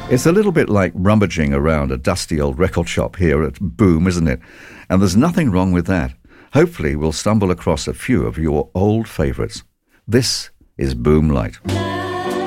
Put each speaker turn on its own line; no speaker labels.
It's a little bit like rummaging around a dusty old record shop here at Boom, isn't it? And there's nothing wrong with that. Hopefully we'll stumble across a few of your old favourites. This is Boom Light.